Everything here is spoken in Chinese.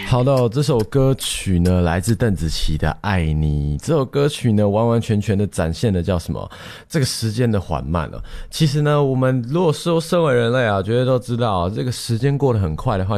好的，这首歌曲呢来自邓紫棋的《爱你》。这首歌曲呢完完全全的展现了叫什么？这个时间的缓慢了。其实呢，我们如果说身为人类啊，绝对都知道这个时间过得很快的话，